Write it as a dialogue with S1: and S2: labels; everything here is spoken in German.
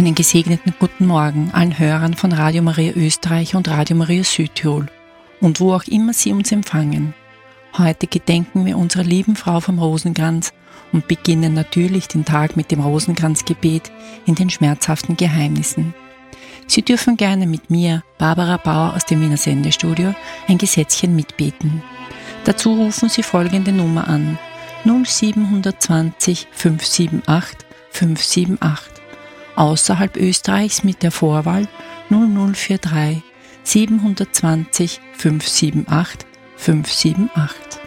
S1: Einen gesegneten guten Morgen allen Hörern von Radio Maria Österreich und Radio Maria Südtirol und wo auch immer Sie uns empfangen. Heute gedenken wir unserer lieben Frau vom Rosenkranz und beginnen natürlich den Tag mit dem Rosenkranzgebet in den schmerzhaften Geheimnissen. Sie dürfen gerne mit mir, Barbara Bauer aus dem Wiener Sendestudio, ein Gesetzchen mitbeten. Dazu rufen Sie folgende Nummer an: 0720 578 578. Außerhalb Österreichs mit der Vorwahl 0043 720 578 578.